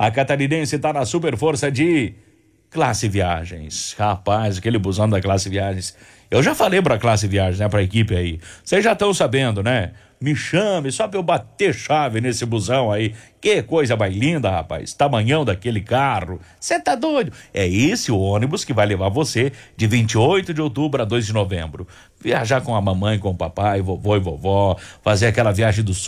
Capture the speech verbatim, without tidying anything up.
A catarinense tá na super força de Classe Viagens. Rapaz, aquele busão da Classe Viagens. Eu já falei pra Classe Viagens, né, pra equipe aí. Vocês já estão sabendo, né? Me chame só pra eu bater chave nesse busão aí. Que coisa mais linda, rapaz. Tamanhão daquele carro. Você tá doido? É esse o ônibus que vai levar você de vinte e oito de outubro a dois de novembro. Viajar com a mamãe, com o papai, vovô e vovó, fazer aquela viagem do